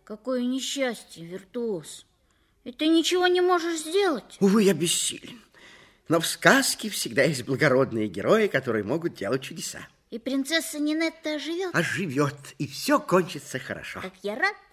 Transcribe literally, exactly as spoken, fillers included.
Какое несчастье, виртуоз. И ты ничего не можешь сделать? Увы, я бессилен. Но в сказке всегда есть благородные герои, которые могут делать чудеса. И принцесса Нинетта оживет? Оживет, и все кончится хорошо. Как я рад.